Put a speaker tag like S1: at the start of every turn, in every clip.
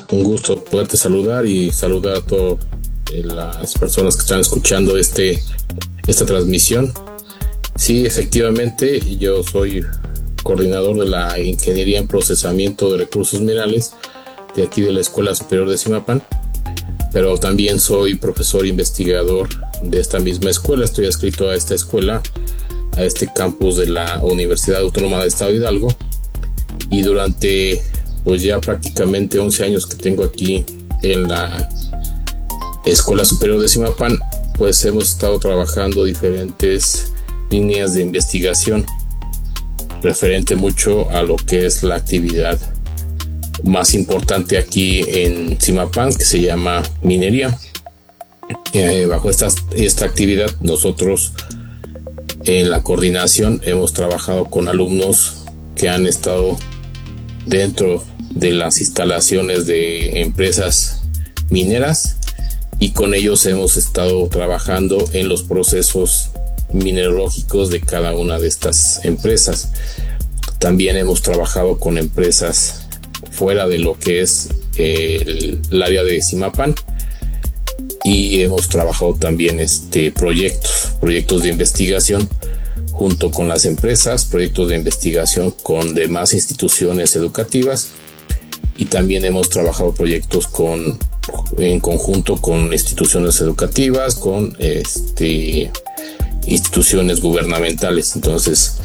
S1: Un gusto poderte saludar y saludar a todas las personas que están escuchando esta transmisión. Sí, efectivamente, yo soy coordinador de la Ingeniería en Procesamiento de Recursos Minerales de aquí de la Escuela Superior de Zimapán, pero también soy profesor investigador de esta misma escuela. Estoy adscrito a esta escuela, a este campus de la Universidad Autónoma del Estado de Hidalgo, y durante pues ya prácticamente 11 años que tengo aquí en la Escuela Superior de Zimapán, pues hemos estado trabajando diferentes líneas de investigación referente mucho a lo que es la actividad más importante aquí en Zimapán, que se llama minería. Bajo esta actividad, nosotros en la coordinación hemos trabajado con alumnos que han estado dentro de las instalaciones de empresas mineras, y con ellos hemos estado trabajando en los procesos mineralógicos de cada una de estas empresas. También hemos trabajado con empresas fuera de lo que es el área de Zimapán, y hemos trabajado también proyectos de investigación junto con las empresas, proyectos de investigación con demás instituciones educativas, y también hemos trabajado proyectos en conjunto con instituciones educativas, con instituciones gubernamentales. Entonces,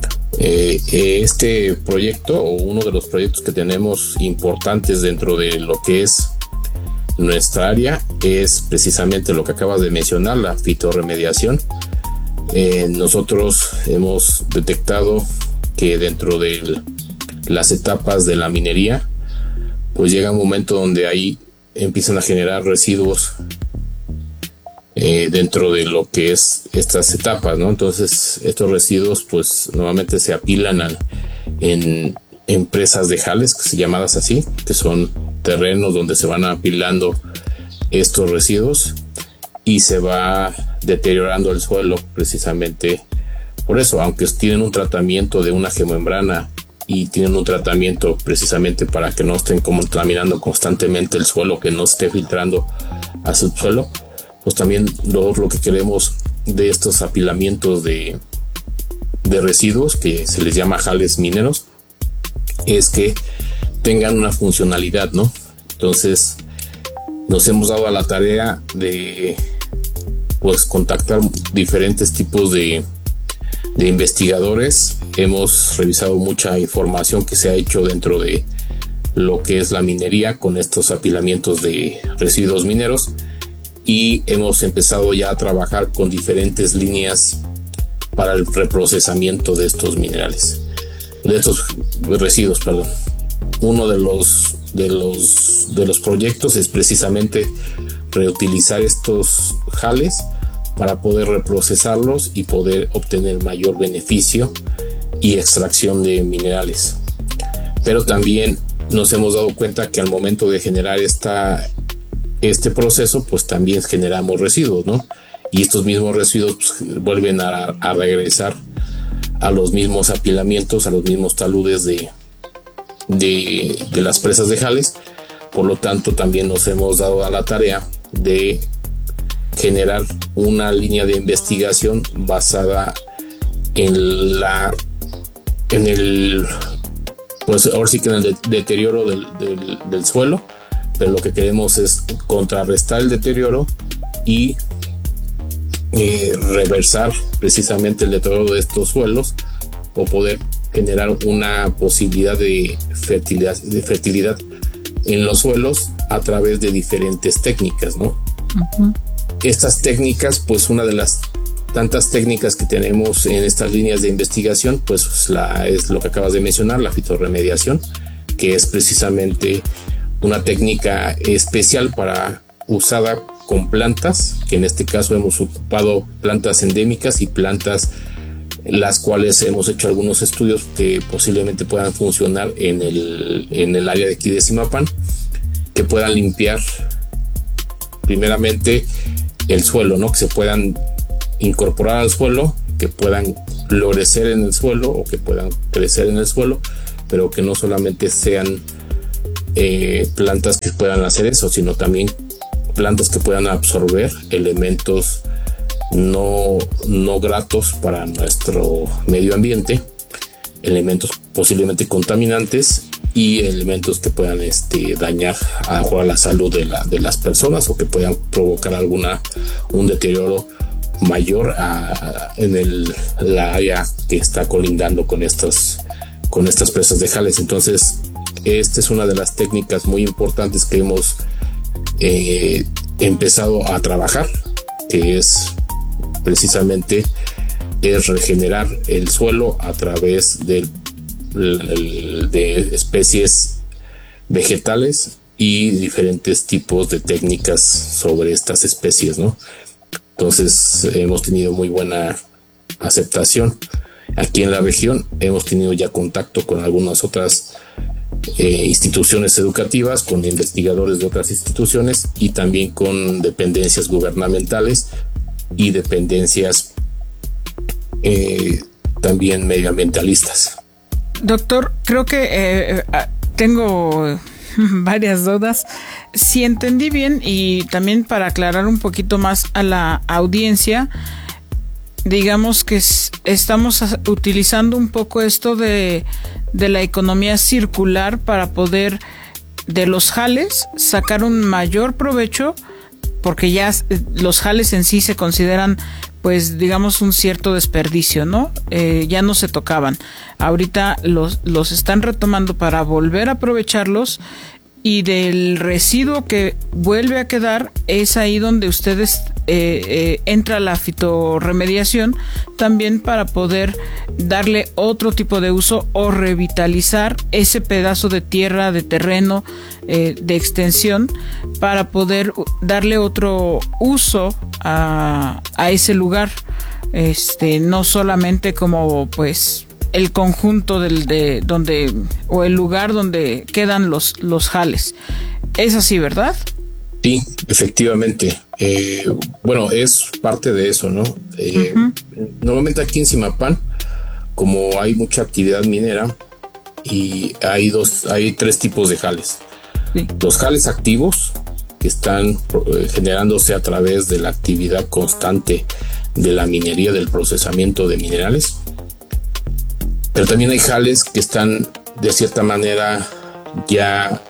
S1: este proyecto, o uno de los proyectos que tenemos importantes dentro de lo que es nuestra área, es precisamente lo que acabas de mencionar, la fitorremediación. Nosotros hemos detectado que dentro de las etapas de la minería, pues llega un momento donde ahí empiezan a generar residuos dentro de lo que es estas etapas, ¿no? Entonces, estos residuos pues normalmente se apilan en empresas de jales, llamadas así, que son terrenos donde se van apilando estos residuos y se va deteriorando el suelo precisamente por eso. Aunque tienen un tratamiento de una geomembrana y tienen un tratamiento precisamente para que no estén contaminando constantemente el suelo, que no esté filtrando a su suelo, pues también lo que queremos de estos apilamientos de residuos, que se les llama jales mineros, es que tengan una funcionalidad, ¿no? Entonces nos hemos dado a la tarea de pues contactar diferentes tipos de investigadores. Hemos revisado mucha información que se ha hecho dentro de lo que es la minería con estos apilamientos de residuos mineros, y hemos empezado ya a trabajar con diferentes líneas para el reprocesamiento de estos minerales, de estos residuos, perdón. Uno de los proyectos es precisamente reutilizar estos jales para poder reprocesarlos y poder obtener mayor beneficio y extracción de minerales. Pero también nos hemos dado cuenta que al momento de generar este proceso, pues también generamos residuos, ¿no? Y estos mismos residuos pues, vuelven a regresar a los mismos apilamientos, a los mismos taludes de las presas de jales. Por lo tanto, también nos hemos dado a la tarea de generar una línea de investigación basada en el pues ahora sí que en el deterioro del suelo, pero lo que queremos es contrarrestar el deterioro y reversar precisamente el deterioro de estos suelos, o poder generar una posibilidad de fertilidad en los suelos a través de diferentes técnicas, ¿no? Uh-huh. Estas técnicas, pues una de las tantas técnicas que tenemos en estas líneas de investigación, pues es lo que acabas de mencionar, la fitorremediación, que es precisamente una técnica especial usada con plantas, que en este caso hemos ocupado plantas endémicas y plantas las cuales hemos hecho algunos estudios que posiblemente puedan funcionar en el área de aquí de Zimapán, que puedan limpiar primeramente el suelo, ¿no? Que se puedan incorporar al suelo, que puedan florecer en el suelo o que puedan crecer en el suelo, pero que no solamente sean plantas que puedan hacer eso, sino también plantas que puedan absorber elementos no gratos para nuestro medio ambiente, elementos posiblemente contaminantes y elementos que puedan dañar a la salud de las personas, o que puedan provocar un deterioro mayor en la área que está colindando con estas presas de Jales. Entonces, esta es una de las técnicas muy importantes que hemos empezado a trabajar, que es precisamente regenerar el suelo a través de especies vegetales y diferentes tipos de técnicas sobre estas especies, ¿no? Entonces, hemos tenido muy buena aceptación aquí en la región. Hemos tenido ya contacto con algunas otras instituciones educativas, con investigadores de otras instituciones y también con dependencias gubernamentales y dependencias también medioambientalistas.
S2: Doctor, creo que tengo varias dudas. Si entendí bien, y también para aclarar un poquito más a la audiencia, digamos que estamos utilizando un poco esto de la economía circular para poder de los jales sacar un mayor provecho, porque ya los jales en sí se consideran, pues digamos, un cierto desperdicio, ¿no? Ya no se tocaban. Ahorita los están retomando para volver a aprovecharlos, y del residuo que vuelve a quedar es ahí donde ustedes entra la fitorremediación también, para poder darle otro tipo de uso o revitalizar ese pedazo de tierra, de terreno, de extensión, para poder darle otro uso a ese lugar, no solamente como pues el conjunto donde, o el lugar donde quedan los jales. Es así, ¿verdad?
S1: Sí, efectivamente. Bueno, es parte de eso, ¿no? Normalmente aquí en Zimapán, como hay mucha actividad minera, y hay tres tipos de jales. Sí. Los jales activos, que están generándose a través de la actividad constante de la minería, del procesamiento de minerales. Pero también hay jales que están de cierta manera ya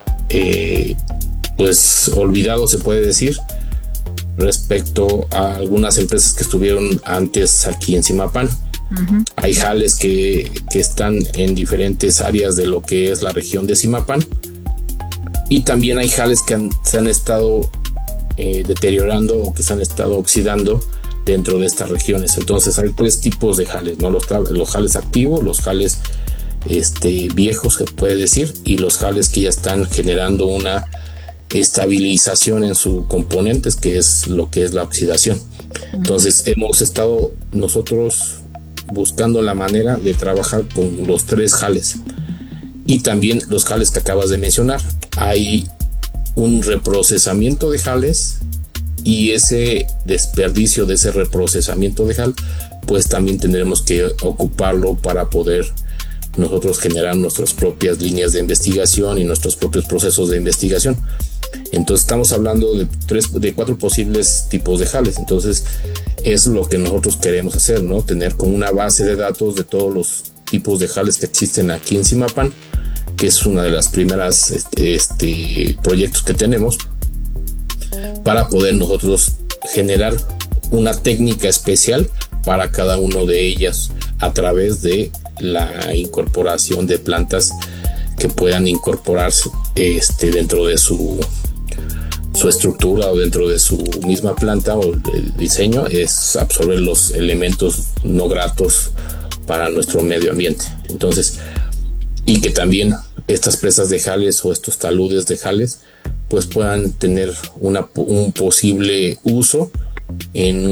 S1: pues olvidados, se puede decir, respecto a algunas empresas que estuvieron antes aquí en Zimapán. Hay jales que están en diferentes áreas de lo que es la región de Zimapán, y también hay jales que se han estado deteriorando o que se han estado oxidando dentro de estas regiones. Entonces hay tres tipos de jales, ¿no? Los jales activos, los jales viejos, se puede decir, y los jales que ya están generando una estabilización en sus componentes, que es lo que es la oxidación. Entonces hemos estado nosotros buscando la manera de trabajar con los tres jales, y también los jales que acabas de mencionar. Hay un reprocesamiento de jales, y ese desperdicio de ese reprocesamiento de jal, pues también tendremos que ocuparlo para poder nosotros generar nuestras propias líneas de investigación y nuestros propios procesos de investigación. Entonces estamos hablando de 4 posibles tipos de jales. Entonces es lo que nosotros queremos hacer, ¿no? Tener como una base de datos de todos los tipos de jales que existen aquí en Zimapán, que es una de las primeras proyectos que tenemos, para poder nosotros generar una técnica especial para cada uno de ellas, a través de la incorporación de plantas que puedan incorporarse dentro de su estructura, o dentro de su misma planta, o el diseño es absorber los elementos no gratos para nuestro medio ambiente. Entonces, y que también estas presas de jales o estos taludes de jales pues puedan tener un posible uso en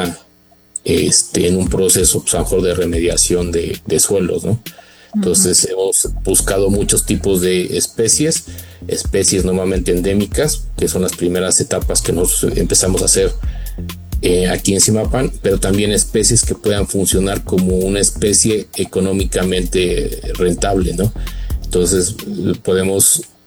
S1: un proceso, pues, a lo mejor de remediación de suelos, ¿no? Entonces hemos buscado muchos tipos de especies normalmente endémicas, que son las primeras etapas que nos empezamos a hacer aquí en Zimapán, pero también especies que puedan funcionar como una especie económicamente rentable, ¿no? Entonces podemos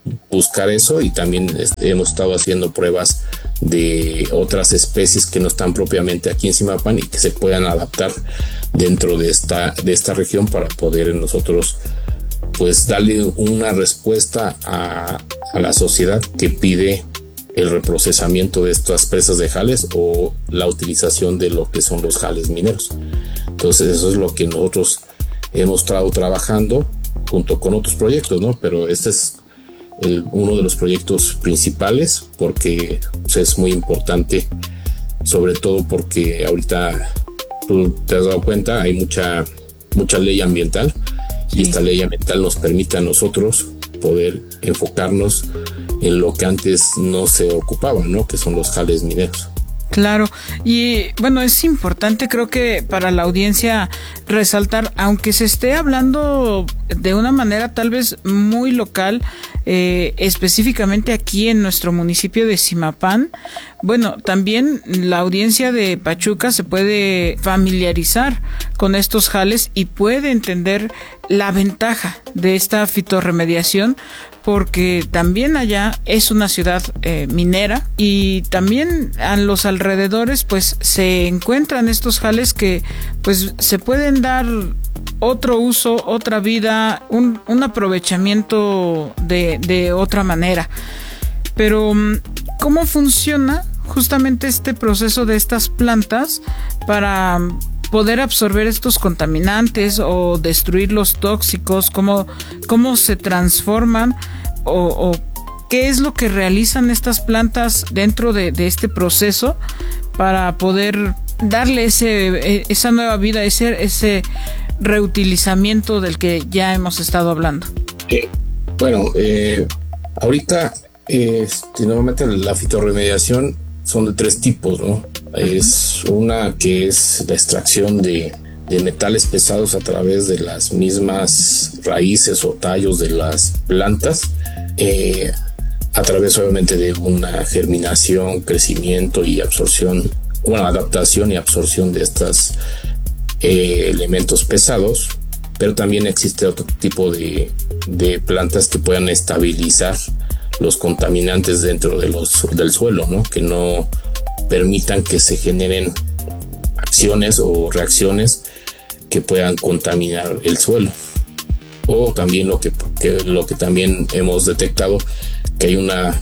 S1: buscar eso, y también hemos estado haciendo pruebas de otras especies que no están propiamente aquí en Zimapán y que se puedan adaptar dentro de esta región para poder nosotros pues darle una respuesta a la sociedad que pide el reprocesamiento de estas presas de jales o la utilización de lo que son los jales mineros. Entonces eso es lo que nosotros hemos estado trabajando junto con otros proyectos, ¿no? Pero este es uno de los proyectos principales porque pues, es muy importante, sobre todo porque ahorita tú te has dado cuenta, hay mucha ley ambiental, y esta ley ambiental nos permite a nosotros poder enfocarnos en lo que antes no se ocupaba, ¿no? Que son los jales mineros.
S2: Claro, y bueno, es importante, creo que para la audiencia resaltar, aunque se esté hablando de una manera tal vez muy local, específicamente aquí en nuestro municipio de Zimapán, bueno, también la audiencia de Pachuca se puede familiarizar con estos jales y puede entender la ventaja de esta fitorremediación, porque también allá es una ciudad minera y también a los alrededores pues se encuentran estos jales que pues se pueden dar otro uso, otra vida, un aprovechamiento de otra manera. Pero ¿cómo funciona justamente este proceso de estas plantas para poder absorber estos contaminantes o destruir los tóxicos? ¿Cómo se transforman o qué es lo que realizan estas plantas dentro de este proceso para poder darle esa nueva vida, ese reutilizamiento del que ya hemos estado hablando?
S1: Bueno, ahorita normalmente la fitorremediación son de 3 tipos, ¿no? Es una que es la extracción de metales pesados a través de las mismas raíces o tallos de las plantas, a través obviamente de una germinación, crecimiento y absorción, adaptación y absorción de estos elementos pesados. Pero también existe otro tipo de plantas que puedan estabilizar los contaminantes dentro del suelo, ¿no? Que no permitan que se generen acciones o reacciones que puedan contaminar el suelo. O también lo que también hemos detectado, que hay una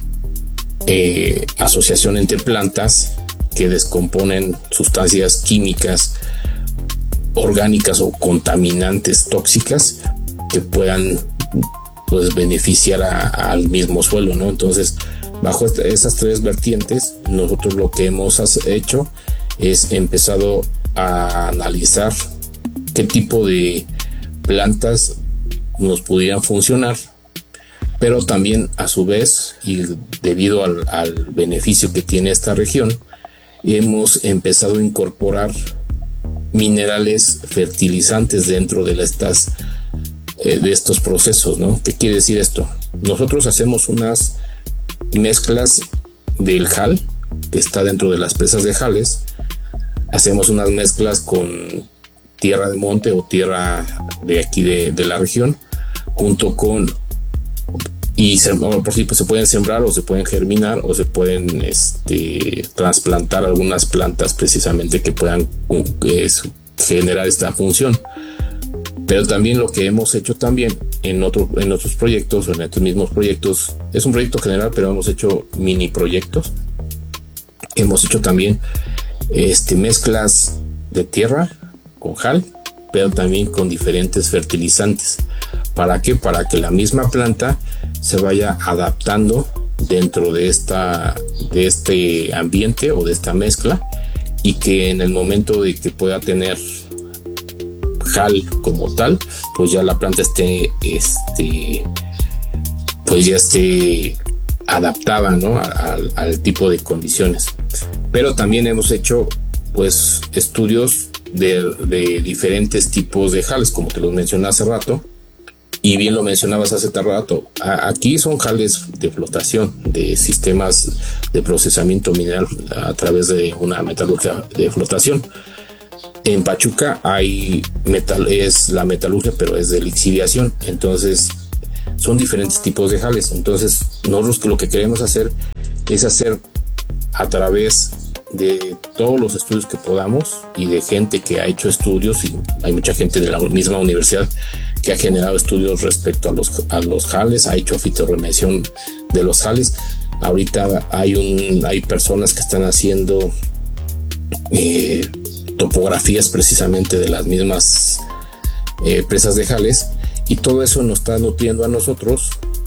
S1: asociación entre plantas que descomponen sustancias químicas, orgánicas o contaminantes tóxicas que puedan pues beneficiar al mismo suelo, ¿no? Entonces, bajo esas 3 vertientes, nosotros lo que hemos hecho es empezado a analizar qué tipo de plantas nos pudieran funcionar, pero también a su vez, y debido al beneficio que tiene esta región, hemos empezado a incorporar minerales fertilizantes dentro de estos procesos, ¿no? ¿Qué quiere decir esto? Nosotros hacemos unas mezclas del jal que está dentro de las presas de jales, hacemos unas mezclas con tierra de monte o tierra de aquí de la región, junto con, y por sí pues se pueden sembrar o se pueden germinar o se pueden trasplantar algunas plantas precisamente que puedan generar esta función. Pero también lo que hemos hecho también en otros proyectos, o en estos mismos proyectos, es un proyecto general, pero hemos hecho mini proyectos. Hemos hecho también mezclas de tierra con jal, pero también con diferentes fertilizantes. ¿Para qué? Para que la misma planta se vaya adaptando dentro de este ambiente o de esta mezcla, y que en el momento de que pueda tener jal como tal, pues ya la planta esté adaptada, ¿no? al tipo de condiciones. Pero también hemos hecho pues estudios de diferentes tipos de jales, como te los mencioné hace rato, y bien lo mencionabas hace rato. Aquí son jales de flotación, de sistemas de procesamiento mineral a través de una metalurgia de flotación. En Pachuca es la metalurgia, pero es de lixiviación. Entonces son diferentes tipos de jales. Entonces nosotros lo que queremos hacer es hacer a través de todos los estudios que podamos y de gente que ha hecho estudios, y hay mucha gente de la misma universidad que ha generado estudios respecto a los jales, ha hecho fitorremediación de los jales. Ahorita hay personas que están haciendo topografías precisamente de las mismas presas de jales, y todo eso nos está nutriendo a nosotros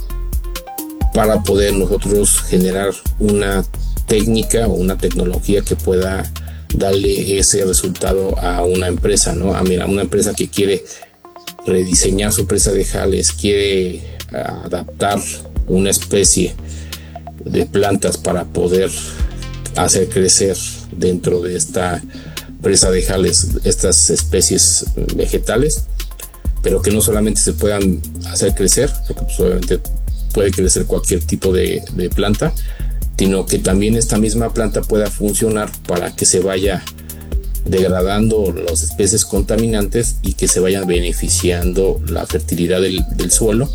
S1: para poder nosotros generar una técnica o una tecnología que pueda darle ese resultado a una empresa, ¿no? Una empresa que quiere rediseñar su presa de jales, quiere adaptar una especie de plantas para poder hacer crecer dentro de esta presa de jales estas especies vegetales, pero que no solamente se puedan hacer crecer, porque pues obviamente puede crecer cualquier tipo de planta, sino que también esta misma planta pueda funcionar para que se vaya degradando las especies contaminantes y que se vaya beneficiando la fertilidad del suelo,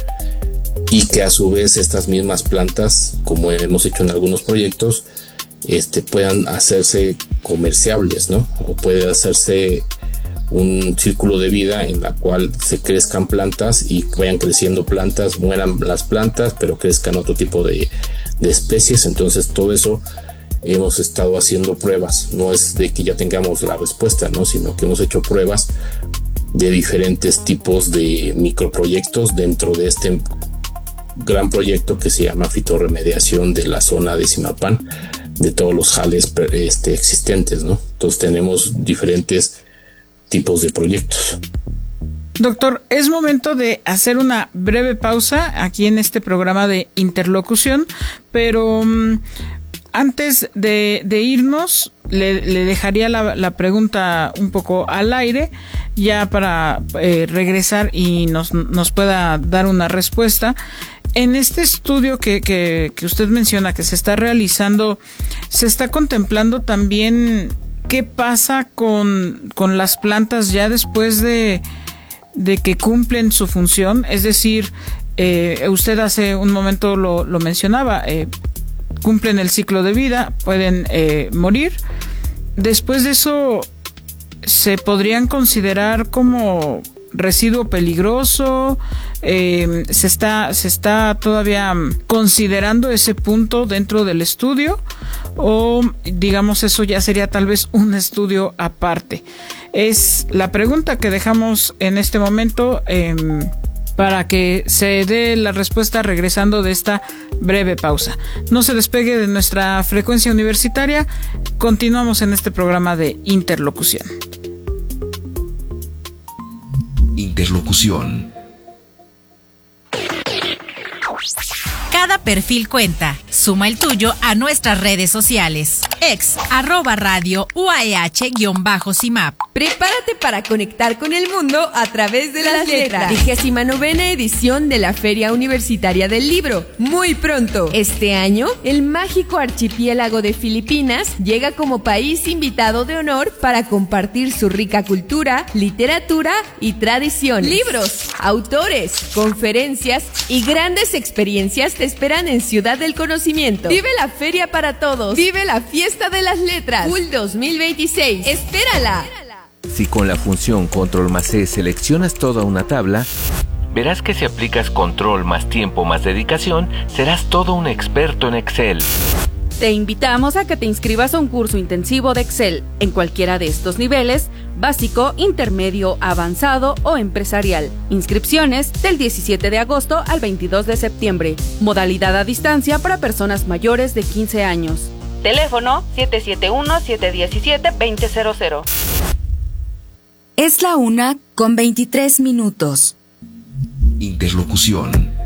S1: y que a su vez estas mismas plantas, como hemos hecho en algunos proyectos, puedan hacerse comerciables, ¿no? O puede hacerse un círculo de vida en la cual se crezcan plantas y vayan creciendo plantas, mueran las plantas, pero crezcan otro tipo de especies. Entonces todo eso hemos estado haciendo pruebas, no es de que ya tengamos la respuesta, ¿no? Sino que hemos hecho pruebas de diferentes tipos de microproyectos dentro de este gran proyecto que se llama fitorremediación de la zona de Zimapán, de todos los jales existentes, ¿no? Entonces tenemos diferentes tipos de proyectos.
S2: Doctor, es momento de hacer una breve pausa aquí en este programa de interlocución, pero antes de irnos, le dejaría la pregunta un poco al aire, ya para regresar y nos pueda dar una respuesta. En este estudio que usted menciona que se está realizando, ¿se está contemplando también qué pasa con las plantas ya después de que cumplen su función? Es decir, usted hace un momento lo mencionaba, cumplen el ciclo de vida, pueden morir. Después de eso, ¿se podrían considerar como residuo peligroso? ¿Se está todavía considerando ese punto dentro del estudio? O digamos, eso ya sería tal vez un estudio aparte. Es la pregunta que dejamos en este momento, para que se dé la respuesta regresando de esta breve pausa. No se despegue de nuestra frecuencia universitaria. Continuamos en este programa de interlocución.
S3: Interlocución.
S4: Cada perfil cuenta. Suma el tuyo a nuestras redes sociales. @radio UAEH-CIMAP.
S5: Prepárate para conectar con el mundo a través de las letras. 29ª edición de la Feria Universitaria del Libro. Muy pronto. Este año, el mágico archipiélago de Filipinas llega como país invitado de honor para compartir su rica cultura, literatura y tradiciones. Libros, autores, conferencias y grandes experiencias te esperan en Ciudad del Conocimiento. Vive la feria para todos. Vive la fiesta de las letras. FUL 2026. ¡Espérala!
S3: Si con la función Control más C seleccionas toda una tabla, verás que si aplicas control más tiempo más dedicación, serás todo un experto en Excel.
S6: Te invitamos a que te inscribas a un curso intensivo de Excel en cualquiera de estos niveles: básico, intermedio, avanzado o empresarial. Inscripciones del 17 de agosto al 22 de septiembre. Modalidad a distancia para personas mayores de 15 años. Teléfono 771-717-2000.
S7: Es la 1:23.
S3: Interlocución.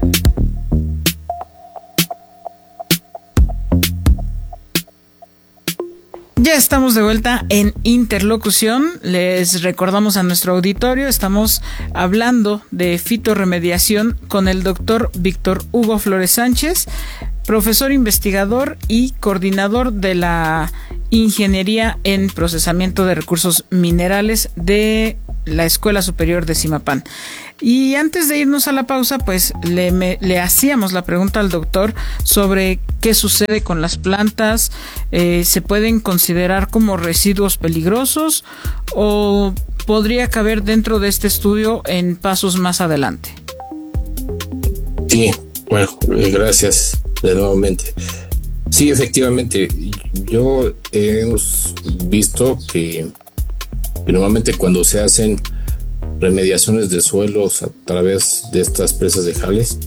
S2: Ya estamos de vuelta en interlocución. Les recordamos a nuestro auditorio, estamos hablando de fitorremediación con el doctor Víctor Hugo Flores Sánchez, profesor investigador y coordinador de la Ingeniería en Procesamiento de Recursos Minerales de la Escuela Superior de Zimapán. Y antes de irnos a la pausa, pues le hacíamos la pregunta al doctor sobre qué sucede con las plantas. ¿Se pueden considerar como residuos peligrosos o podría caber dentro de este estudio en pasos más adelante?
S1: Sí, bueno, gracias de nuevamente. Sí, efectivamente, yo hemos visto que normalmente cuando se hacen remediaciones de suelos a través de estas presas de jales,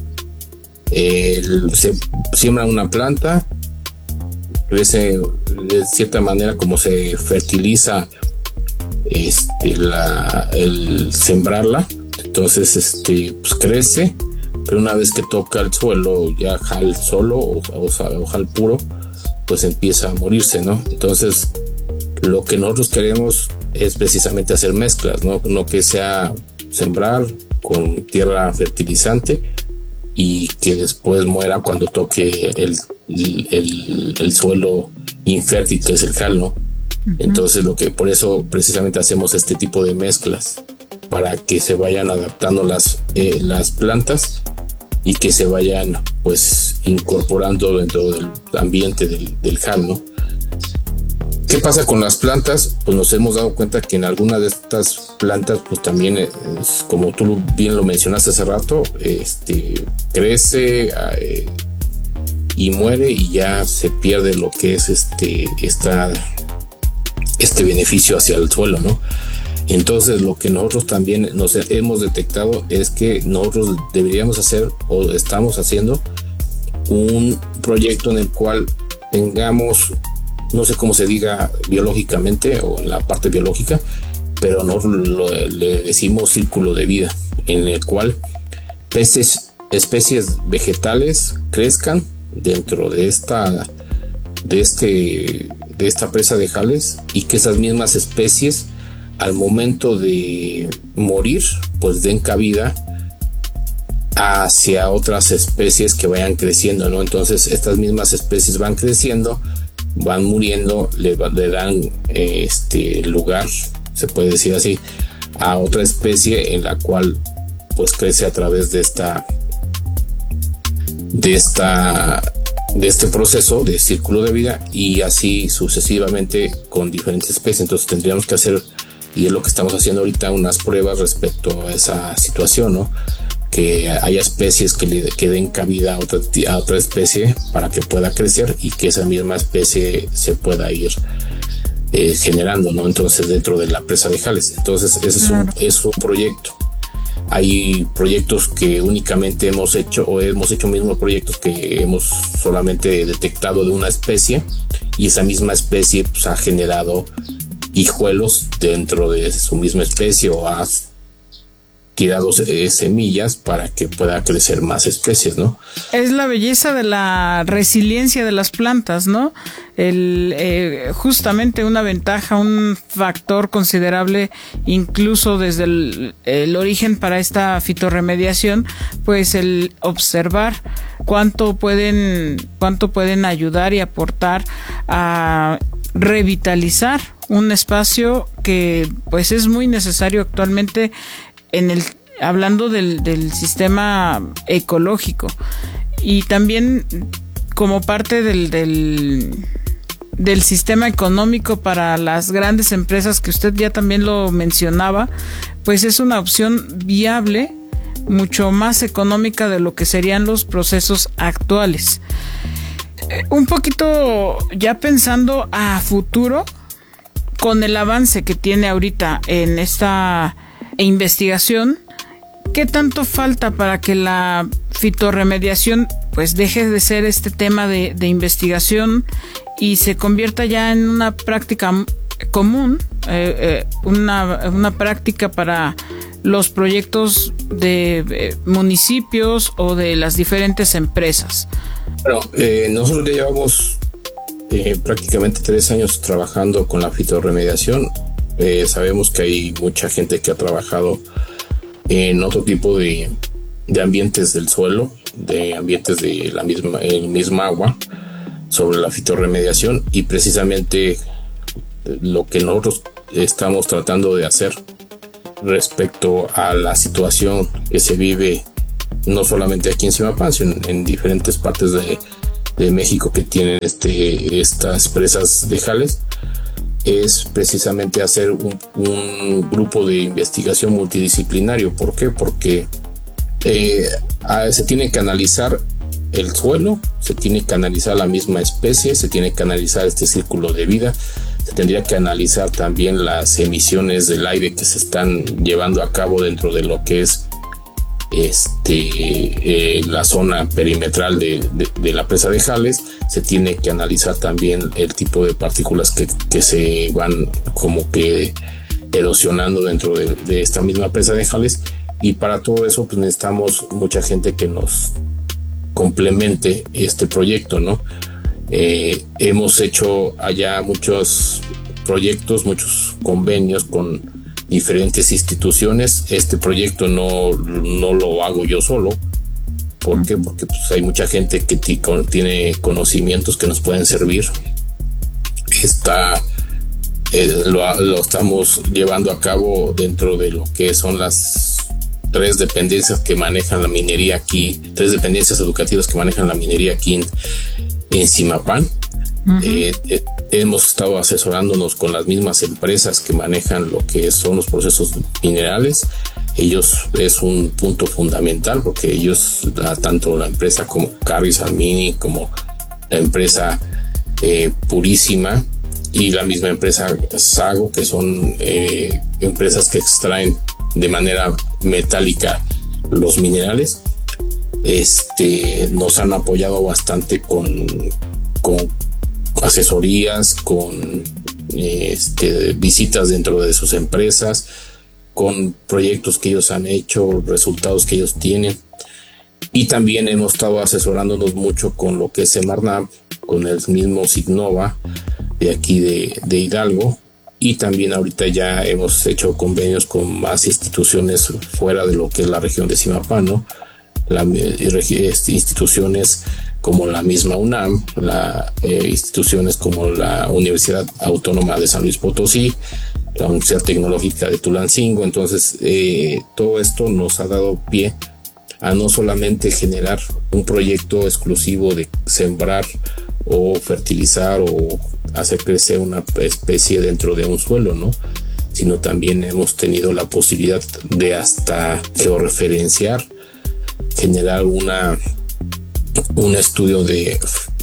S1: se siembra una planta, crece de cierta manera como se fertiliza el sembrarla, entonces pues crece, pero una vez que toca el suelo, ya jal solo o jal puro, pues empieza a morirse, ¿no? Entonces lo que nosotros queremos es precisamente hacer mezclas, no que sea sembrar con tierra fertilizante y que después muera cuando toque el suelo infértil que es el jal, ¿no? Entonces por eso precisamente hacemos este tipo de mezclas, para que se vayan adaptando las plantas y que se vayan pues incorporando dentro del ambiente del jal, ¿no? ¿Qué pasa con las plantas? Pues nos hemos dado cuenta que en algunas de estas plantas pues también como tú bien lo mencionaste hace rato, crece y muere y ya se pierde lo que es este beneficio hacia el suelo, ¿no? Entonces lo que nosotros también nos hemos detectado es que nosotros deberíamos hacer o estamos haciendo un proyecto en el cual tengamos, no sé cómo se diga biológicamente o en la parte biológica, pero nosotros le decimos círculo de vida, en el cual especies vegetales crezcan dentro de esta presa de jales y que esas mismas especies al momento de morir pues den cabida hacia otras especies que vayan creciendo, ¿no? Entonces estas mismas especies van creciendo, van muriendo, le dan lugar, se puede decir así, a otra especie en la cual pues crece a través de este proceso de círculo de vida y así sucesivamente con diferentes especies. Entonces tendríamos que hacer, y es lo que estamos haciendo ahorita, unas pruebas respecto a esa situación, ¿no? Que haya especies que den cabida a otra especie para que pueda crecer y que esa misma especie se pueda ir generando, ¿no? Entonces dentro de la presa de jales. Entonces ese es un proyecto. Hay proyectos que únicamente hemos hecho mismos proyectos que hemos solamente detectado de una especie y esa misma especie pues ha generado hijuelos dentro de su misma especie o ha tirado semillas para que pueda crecer más especies, ¿no?
S2: Es la belleza de la resiliencia de las plantas, ¿no? Justamente una ventaja, un factor considerable, incluso desde el origen para esta fitorremediación, pues el observar cuánto pueden ayudar y aportar a revitalizar un espacio que pues es muy necesario actualmente hablando del sistema ecológico y también como parte del sistema económico para las grandes empresas que usted ya también lo mencionaba, pues es una opción viable, mucho más económica de lo que serían los procesos actuales. Un poquito ya pensando a futuro, con el avance que tiene ahorita en esta investigación, ¿qué tanto falta para que la fitorremediación pues deje de ser este tema de investigación y se convierta ya en una práctica común, una práctica para los proyectos de municipios o de las diferentes empresas?
S1: Bueno, nosotros ya llevamos prácticamente 3 años trabajando con la fitorremediación. Sabemos que hay mucha gente que ha trabajado en otro tipo de ambientes del suelo, de ambientes de el misma agua, sobre la fitorremediación, y precisamente lo que nosotros estamos tratando de hacer respecto a la situación que se vive no solamente aquí en Zimapán, sino en diferentes partes de México que tienen estas presas de jales, es precisamente hacer un grupo de investigación multidisciplinario. ¿Por qué? Porque se tiene que analizar el suelo, se tiene que analizar la misma especie, se tiene que analizar este círculo de vida, se tendría que analizar también las emisiones del aire que se están llevando a cabo dentro de lo que es la zona perimetral de la presa de Jales. Se tiene que analizar también el tipo de partículas que se van como que erosionando dentro de esta misma presa de Jales, y para todo eso pues necesitamos mucha gente que nos complemente este proyecto, ¿no? Hemos hecho allá muchos proyectos, muchos convenios con diferentes instituciones. Este proyecto no lo hago yo solo. ¿Por qué? Porque pues, hay mucha gente que tiene conocimientos que nos pueden servir. Lo estamos llevando a cabo dentro de lo que son las 3 dependencias que manejan la minería aquí, 3 dependencias educativas que manejan la minería aquí en Zimapán. Hemos estado asesorándonos con las mismas empresas que manejan lo que son los procesos minerales. Ellos es un punto fundamental, porque ellos, tanto la empresa como Carris Almini, como la empresa Purísima y la misma empresa Sago, que son empresas que extraen de manera metálica los minerales, nos han apoyado bastante con asesorías, con visitas dentro de sus empresas, con proyectos que ellos han hecho, resultados que ellos tienen. Y también hemos estado asesorándonos mucho con lo que es Semarnat, con el mismo Signova de aquí de Hidalgo, y también ahorita ya hemos hecho convenios con más instituciones fuera de lo que es la región de Zimapán, ¿no? Instituciones como la misma UNAM, instituciones como la Universidad Autónoma de San Luis Potosí, la Universidad Tecnológica de Tulancingo. Entonces todo esto nos ha dado pie a no solamente generar un proyecto exclusivo de sembrar o fertilizar o hacer crecer una especie dentro de un suelo, ¿no? Sino también hemos tenido la posibilidad de hasta georreferenciar, generar un estudio de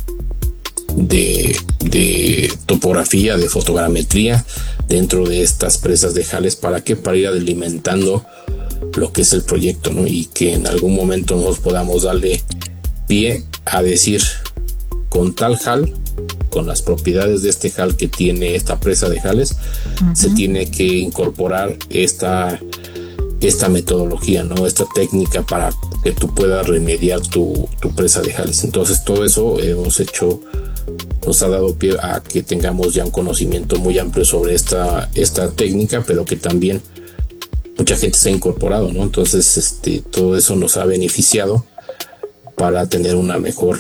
S1: topografía, de fotogrametría dentro de estas presas de jales. ¿Para qué? Para ir alimentando lo que es el proyecto, ¿no? Y que en algún momento nos podamos darle pie a decir, con tal jal, con las propiedades de este jal que tiene esta presa de jales, se tiene que incorporar esta metodología, ¿no? Esta técnica para que tú puedas remediar tu presa de jales. Entonces todo eso nos ha dado pie a que tengamos ya un conocimiento muy amplio sobre esta técnica, pero que también mucha gente se ha incorporado, ¿no? Entonces todo eso nos ha beneficiado para tener una mejor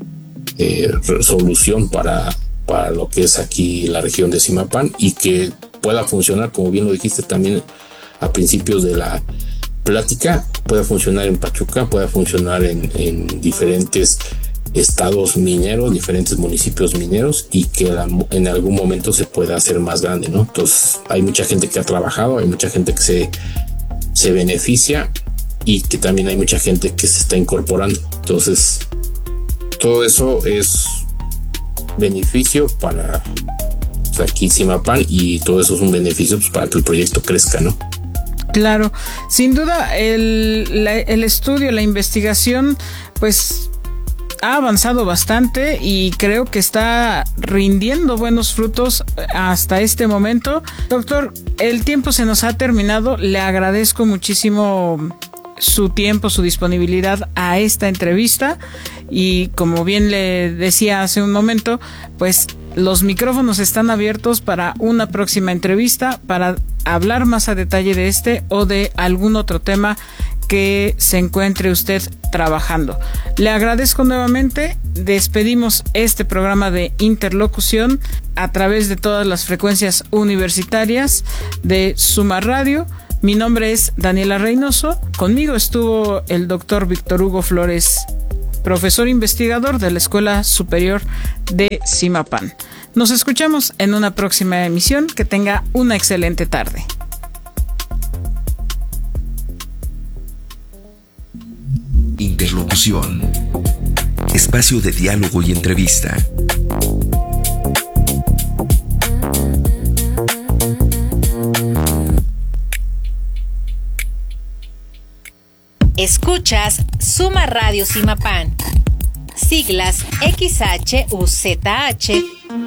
S1: solución para lo que es aquí la región de Zimapán, y que pueda funcionar, como bien lo dijiste también a principios de la plática, pueda funcionar en Pachuca, pueda funcionar en diferentes estados mineros, diferentes municipios mineros, y que en algún momento se pueda hacer más grande, ¿no? Entonces hay mucha gente que ha trabajado, hay mucha gente que se beneficia, y que también hay mucha gente que se está incorporando. Entonces todo eso es beneficio para aquí Zimapán, y todo eso es un beneficio pues, para que el proyecto crezca, ¿no?
S2: Claro, sin duda el estudio, la investigación, pues ha avanzado bastante y creo que está rindiendo buenos frutos hasta este momento. Doctor, el tiempo se nos ha terminado. Le agradezco muchísimo su tiempo, su disponibilidad a esta entrevista, y como bien le decía hace un momento, pues los micrófonos están abiertos para una próxima entrevista para hablar más a detalle de este o de algún otro tema que se encuentre usted trabajando. Le agradezco nuevamente. Despedimos este programa de interlocución a través de todas las frecuencias universitarias de Suma Radio. Mi nombre es Daniela Reynoso. Conmigo estuvo el doctor Víctor Hugo Flores, profesor investigador de la Escuela Superior de Zimapán. Nos escuchamos en una próxima emisión. Que tenga una excelente tarde.
S8: Interlocución. Espacio de diálogo y entrevista.
S4: Escuchas Suma Radio Zimapán. Siglas XHUZH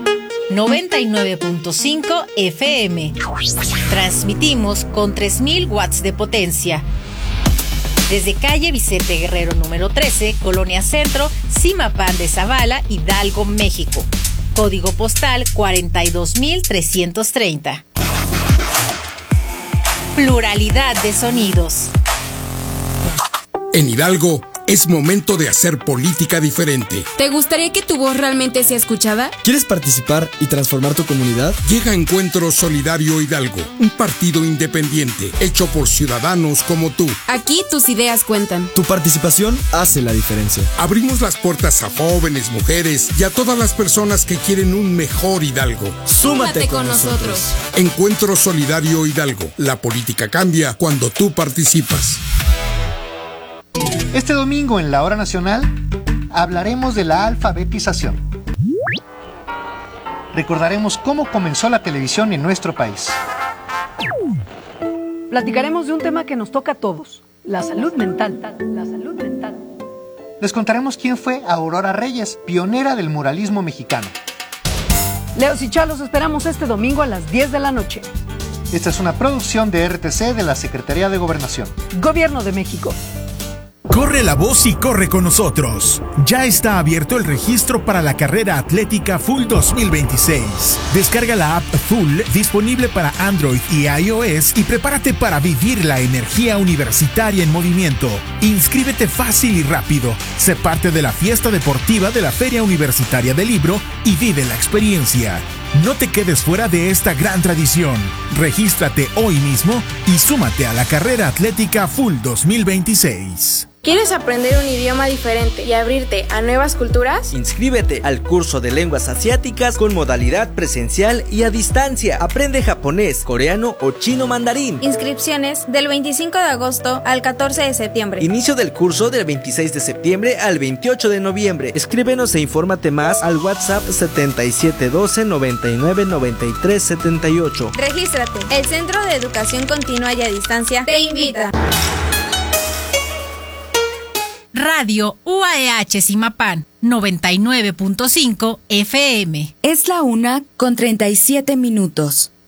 S4: 99.5 FM. Transmitimos con 3000 watts de potencia. Desde calle Vicente Guerrero número 13, Colonia Centro, Zimapán de Zavala, Hidalgo, México. Código postal 42330. Pluralidad de sonidos.
S9: En Hidalgo es momento de hacer política diferente.
S10: ¿Te gustaría que tu voz realmente sea escuchada?
S11: ¿Quieres participar y transformar tu comunidad?
S9: Llega Encuentro Solidario Hidalgo, un partido independiente hecho por ciudadanos como tú.
S10: Aquí tus ideas cuentan.
S11: Tu participación hace la diferencia.
S9: Abrimos las puertas a jóvenes, mujeres y a todas las personas que quieren un mejor Hidalgo.
S10: Súmate con nosotros.
S9: Encuentro Solidario Hidalgo. La política cambia cuando tú participas.
S12: Este domingo en la Hora Nacional hablaremos de la alfabetización. Recordaremos cómo comenzó la televisión en nuestro país.
S13: Platicaremos de un tema que nos toca a todos, la salud mental.
S12: Les contaremos quién fue Aurora Reyes, pionera del muralismo mexicano.
S13: Leos y Chalos esperamos este domingo a las 10 de la noche.
S12: Esta es una producción de RTC de la Secretaría de Gobernación.
S13: Gobierno de México.
S14: Corre la voz y corre con nosotros. Ya está abierto el registro para la carrera atlética Full 2026. Descarga la app Full disponible para Android y iOS y prepárate para vivir la energía universitaria en movimiento. Inscríbete fácil y rápido. Sé parte de la fiesta deportiva de la Feria Universitaria del Libro y vive la experiencia. No te quedes fuera de esta gran tradición. Regístrate hoy mismo y súmate a la carrera atlética Full 2026.
S15: ¿Quieres aprender un idioma diferente y abrirte a nuevas culturas?
S16: Inscríbete al curso de lenguas asiáticas con modalidad presencial y a distancia. Aprende japonés, coreano o chino mandarín.
S15: Inscripciones del 25 de agosto al 14 de septiembre.
S16: Inicio del curso del 26 de septiembre al 28 de noviembre. Escríbenos e infórmate más al WhatsApp 7712 99 93 78.
S15: Regístrate. El Centro de Educación Continua y a Distancia te invita.
S4: Radio UAEH Zimapán 99.5 FM.
S7: Es la 1:37.